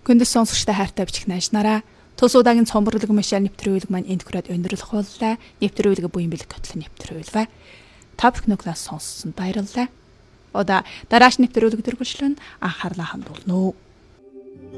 Гүндэс сонсогчтой хайртай бичих найснараа тус удаагийн цомборлог машаа нэвтрүүлэг маань энд хүрээд өндөрлөх боллаа. Нэвтрүүлэг буян бэлэг хөтлөн нэвтрүүлвэ. Топик нуглаас сонссон баярлалаа. Дарааш нэвтрүүлэг төрөлжлөн анхаарлаа хандуулно.